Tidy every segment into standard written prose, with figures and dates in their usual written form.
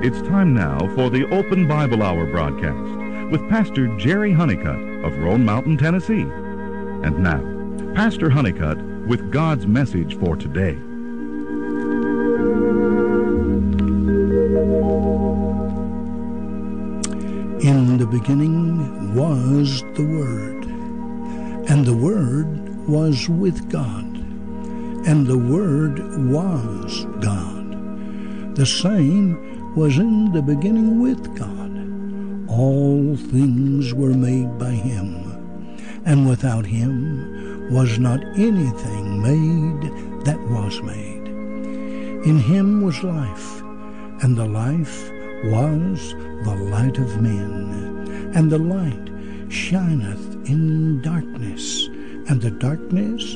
It's time now for the Open Bible Hour broadcast with Pastor Jerry Honeycutt of Roan Mountain, Tennessee. And now, Pastor Honeycutt with God's message for today. In the beginning was the Word, and the Word was with God, and the Word was God. The same was in the beginning with God. All things were made by Him, and without Him was not anything made that was made. In Him was life, and the life was the light of men. And the light shineth in darkness, and the darkness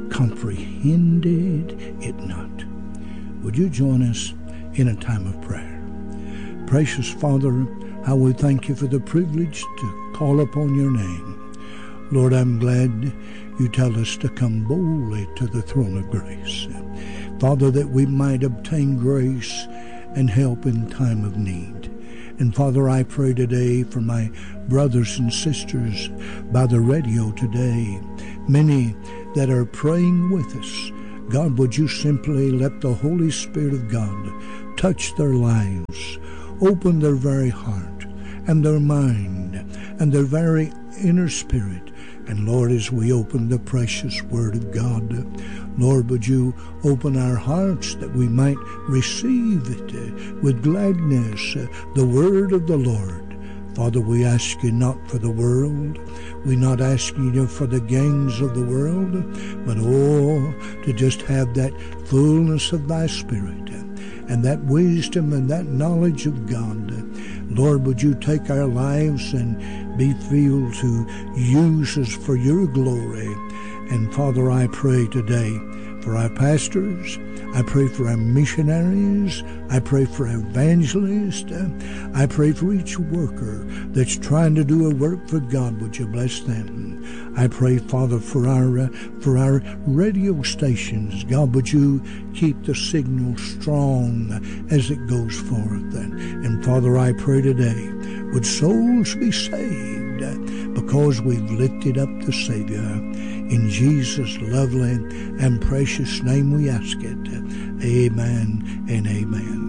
comprehended it not. Would you join us in a time of prayer? Precious Father, how we thank you for the privilege to call upon your name. Lord, I'm glad you tell us to come boldly to the throne of grace. Father, that we might obtain grace and help in time of need. And Father, I pray today for my brothers and sisters by the radio today, many that are praying with us. God, would you simply let the Holy Spirit of God touch their lives, open their very heart and their mind and their very inner spirit. And Lord, as we open the precious Word of God, Lord, would you open our hearts that we might receive it with gladness, the Word of the Lord. Father, we ask you not for the world. We're not asking you for the gains of the world, but to just have that fullness of thy Spirit and that wisdom and that knowledge of God. Lord, would you take our lives and be filled to use us for your glory. And Father, I pray today for our pastors. I pray for our missionaries. I pray for our evangelists. I pray for each worker that's trying to do a work for God. Would you bless them? I pray, Father, for our radio stations. God, would you keep the signal strong as it goes forth? And Father, I pray today, would souls be saved because we've lifted up the Savior. In Jesus' lovely and precious name we ask it. Amen and amen.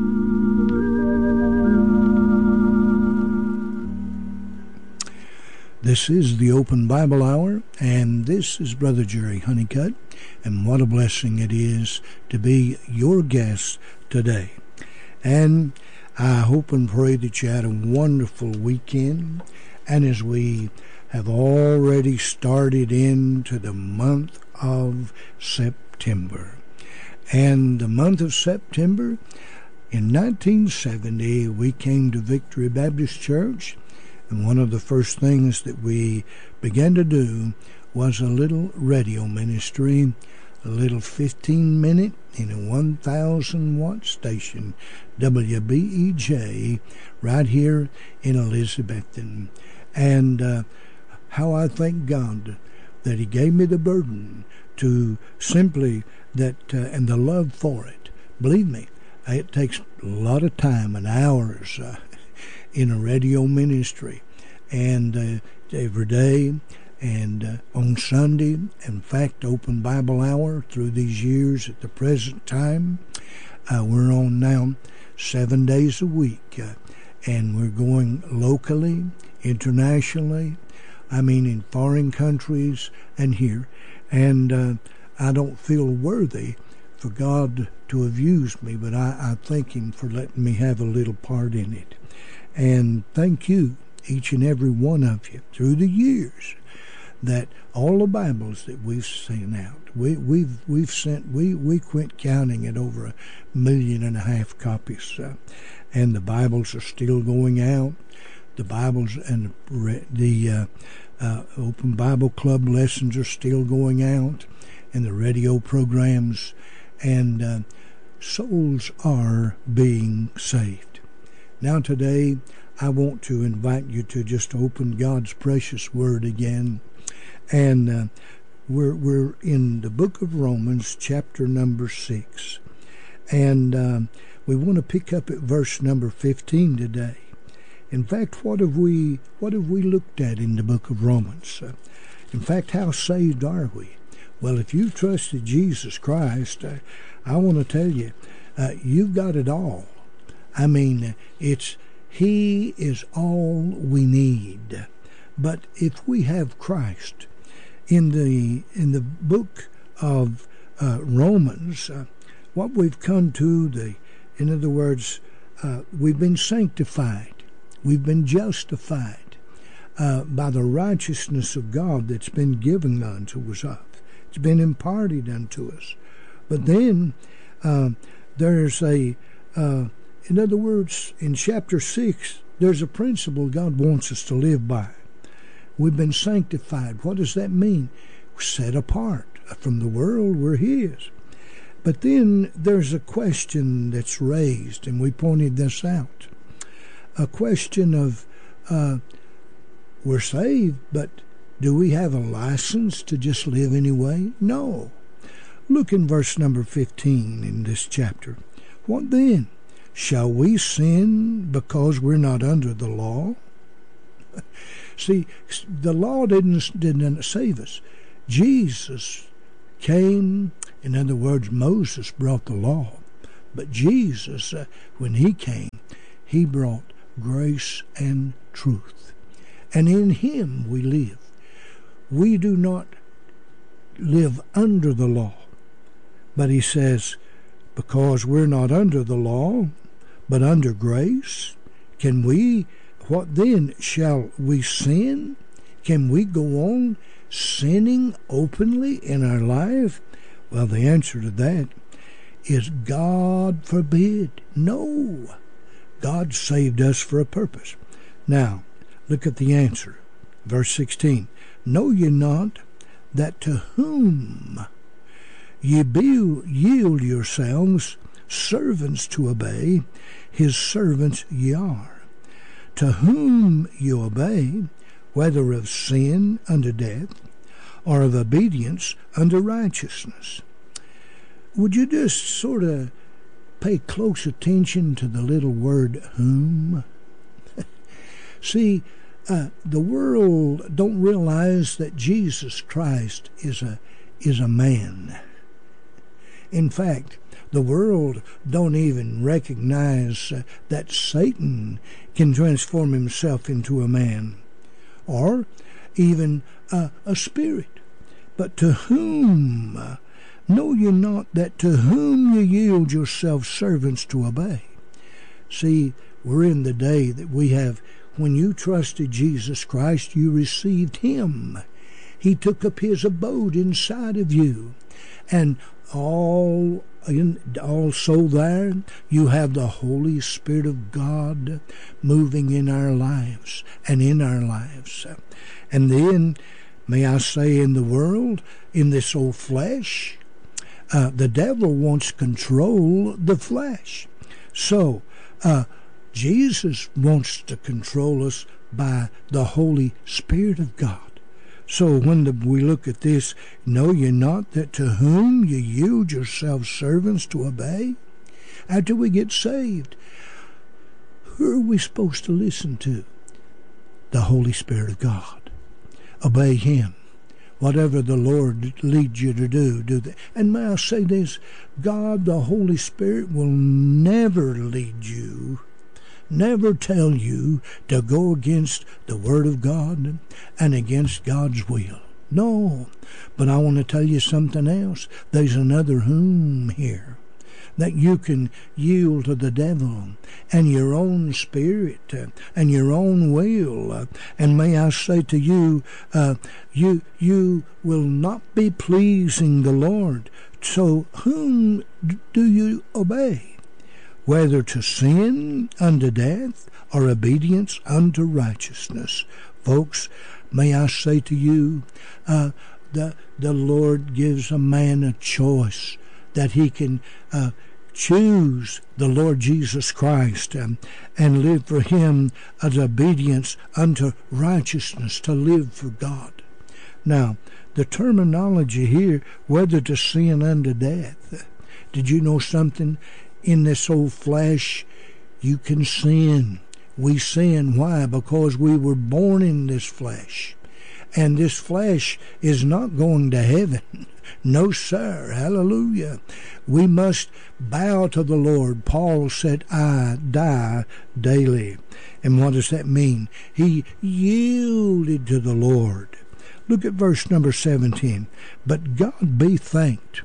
This is the Open Bible Hour, and this is Brother Jerry Honeycutt, and what a blessing it is to be your guest today. And I hope and pray that you had a wonderful weekend, and as we have already started into the month of September. And the month of September, in 1970, we came to Victory Baptist Church, and one of the first things that we began to do was a little radio ministry, a little 15-minute in a 1,000-watt station, WBEJ, right here in Elizabethton. And how I thank God that He gave me the burden to simply and the love for it. Believe me, it takes a lot of time and hours in a radio ministry, and every day, and on Sunday. In fact, Open Bible Hour through these years at the present time, we're on now 7 days a week, and we're going locally, internationally, in foreign countries and here. And I don't feel worthy for God to have used me, but I thank Him for letting me have a little part in it. And thank you, each and every one of you, through the years, that all the Bibles that we've sent out, we've sent, we quit counting at over 1.5 million copies, and the Bibles are still going out. The Bibles and the Open Bible Club lessons are still going out, and the radio programs, and souls are being saved. Now today, I want to invite you to just open God's precious Word again, and we're in the book of Romans, chapter number 6, and we want to pick up at verse number 15 today. In fact, what have we looked at in the book of Romans? In fact, how saved are we? Well, if you trusted Jesus Christ, I want to tell you, you've got it all. I mean, He is all we need. But if we have Christ, in the book of Romans, what we've come to, in other words, we've been sanctified, we've been justified by the righteousness of God that's been given unto us. It's been imparted unto us. But then there's in other words, in chapter 6, there's a principle God wants us to live by. We've been sanctified. What does that mean? We're set apart from the world. We're His. But then there's a question that's raised, and we pointed this out. A question of, we're saved, but do we have a license to just live anyway? No. Look in verse number 15 in this chapter. What then? Shall we sin because we're not under the law? See, the law didn't save us. Jesus came, in other words, Moses brought the law. But Jesus, when He came, He brought grace and truth. And in Him we live. We do not live under the law. But He says, because we're not under the law, but under grace, what then? Shall we sin? Can we go on sinning openly in our life? Well, the answer to that is God forbid. No. God saved us for a purpose. Now, look at the answer. Verse 16. Know ye not that to whom ye yield yourselves servants to obey, His servants ye are. To whom you obey, whether of sin unto death, or of obedience unto righteousness. Would you just sort of pay close attention to the little word whom? See, the world don't realize that Jesus Christ is a man. In fact, the world don't even recognize that Satan can transform himself into a man, or even a spirit. But to whom? Know ye not that to whom ye yield yourselves servants to obey? See, we're in the day that we have, when you trusted Jesus Christ, you received Him. He took up His abode inside of you. And also there, you have the Holy Spirit of God moving in our lives and in our lives. And then, may I say, in the world, in this old flesh, the devil wants to control the flesh. So, Jesus wants to control us by the Holy Spirit of God. So when we look at this, know ye not that to whom ye yield yourselves servants to obey? After we get saved, who are we supposed to listen to? The Holy Spirit of God. Obey Him. Whatever the Lord leads you to do that. And may I say this, God, the Holy Spirit, will never lead you, never tell you to go against the Word of God and against God's will. No. But I want to tell you something else. There's another whom here, that you can yield to the devil and your own spirit and your own will. And may I say to you, you will not be pleasing the Lord. So whom do you obey? Whether to sin unto death or obedience unto righteousness. Folks, may I say to you, the Lord gives a man a choice that he can choose the Lord Jesus Christ and live for Him as obedience unto righteousness, to live for God. Now, the terminology here, whether to sin unto death, did you know something? in this old flesh, you can sin. We sin. Why? Because we were born in this flesh. And this flesh is not going to heaven. No, sir. Hallelujah. We must bow to the Lord. Paul said, I die daily. And what does that mean? He yielded to the Lord. Look at verse number 17. But God be thanked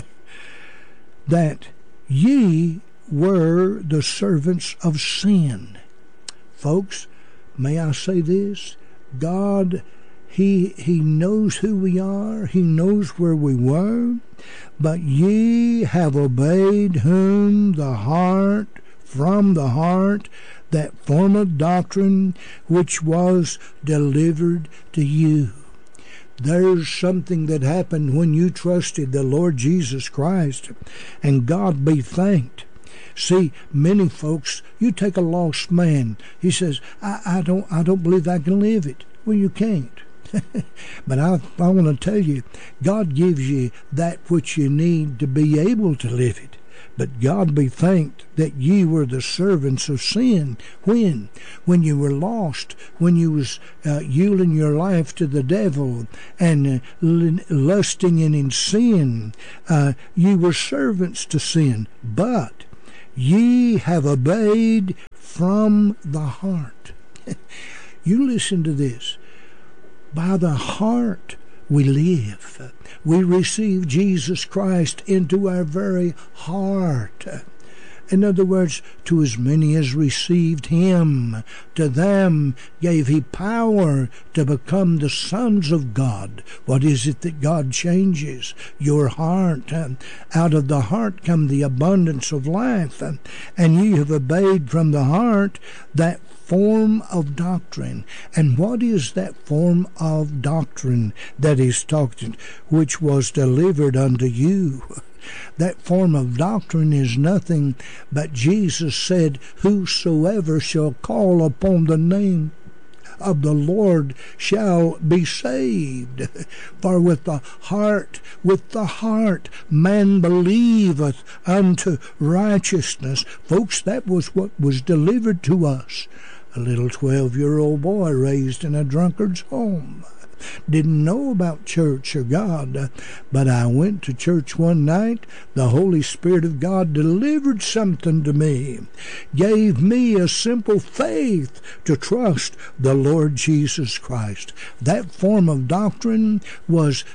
that ye were the servants of sin. Folks, may I say this? God, He knows who we are. He knows where we were. But ye have obeyed whom the heart, from the heart, that form of doctrine which was delivered to you. There's something that happened when you trusted the Lord Jesus Christ, and God be thanked. See, many folks, you take a lost man, he says, I don't believe I can live it. Well, you can't. But I want to tell you, God gives you that which you need to be able to live it. But God be thanked that ye were the servants of sin. When you were lost, when you was yielding your life to the devil and lusting and in sin, ye were servants to sin. But ye have obeyed from the heart. You listen to this. By the heart we live. We receive Jesus Christ into our very heart. In other words, to as many as received him, to them gave he power to become the sons of God. What is it that God changes? Your heart. Out of the heart come the abundance of life. And ye have obeyed from the heart that form of doctrine. And what is that form of doctrine that is talking, which was delivered unto you? That form of doctrine is nothing but Jesus said, whosoever shall call upon the name of the Lord shall be saved. For with the heart, man believeth unto righteousness. Folks, that was what was delivered to us. A little 12-year-old boy raised in a drunkard's home. Didn't know about church or God, but I went to church one night. The Holy Spirit of God delivered something to me, gave me a simple faith to trust the Lord Jesus Christ. That form of doctrine was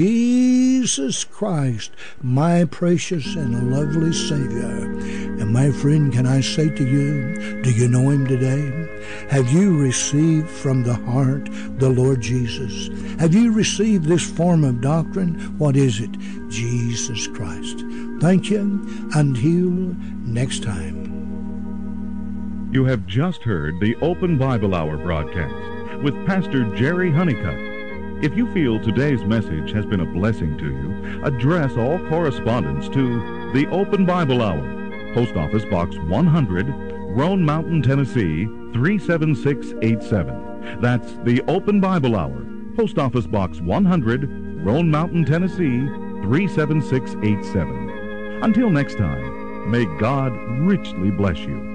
Jesus Christ, my precious and lovely Savior. And my friend, can I say to you, do you know him today? Have you received from the heart the Lord Jesus? Have you received this form of doctrine? What is it? Jesus Christ. Thank you. Until next time. You have just heard the Open Bible Hour broadcast with Pastor Jerry Honeycutt. If you feel today's message has been a blessing to you, address all correspondence to the Open Bible Hour, Post Office Box 100, Roan Mountain, Tennessee, 37687. That's the Open Bible Hour, Post Office Box 100, Roan Mountain, Tennessee, 37687. Until next time, may God richly bless you.